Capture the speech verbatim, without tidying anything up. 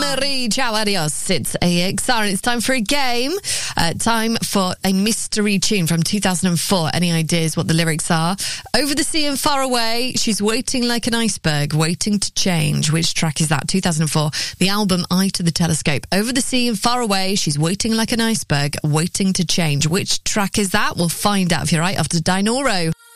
Marie. Ciao, adios. It's A X R and it's time for a game. Uh, time for a mystery tune from two thousand four. Any ideas what the lyrics are? Over the sea and far away, she's waiting like an iceberg, waiting to change. Which track is that? two thousand four. The album Eye to the Telescope. Over the sea and far away, she's waiting like an iceberg, waiting to change. Which track is that? We'll find out if you're right after Dinoro.